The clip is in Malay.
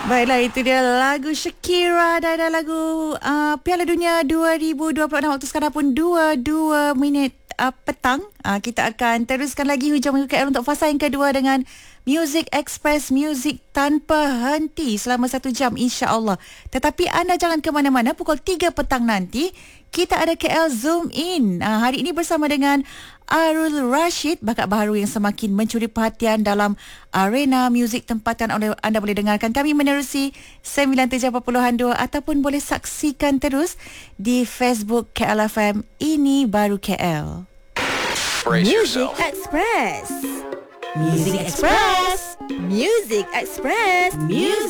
Baiklah, itu dia lagu Shakira dan lagu Piala Dunia 2026. Waktu sekarang pun 22 minit petang. Kita akan teruskan lagi hujung minggu KL untuk fasa yang kedua dengan Music Express, muzik tanpa henti selama 1 jam insya-Allah. Tetapi anda jangan ke mana-mana, pukul 3 petang nanti kita ada KL Zoom In. Hari ini bersama dengan Arul Rashid, bakat baharu yang semakin mencuri perhatian dalam arena muzik tempatan. Anda boleh dengarkan kami menerusi 97.2 ataupun boleh saksikan terus di Facebook KLFM Ini Baru KL. Music Express. Music Express. Music Express. Music